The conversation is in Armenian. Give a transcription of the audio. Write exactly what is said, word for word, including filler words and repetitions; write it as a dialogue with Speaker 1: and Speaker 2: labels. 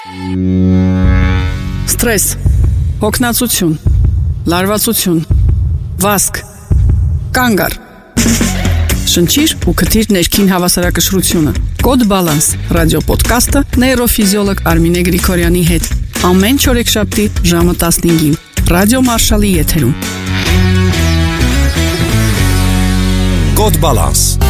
Speaker 1: Ստրես, հոգնածություն, լարվածություն, վազք, կանգ առ։ Շնչիր ու քթիր ներքին հավասարակշռությունը։ Կոդ Բալանս ռադիոպոդքասթը նեյրոֆիզիոլոգ Արմինե Գրիգորյանի հետ։ Ամեն չորեքշաբթի ժամը տասնհինգին Ռադիո Մարշալի եթերում։
Speaker 2: Կոդ Բալանս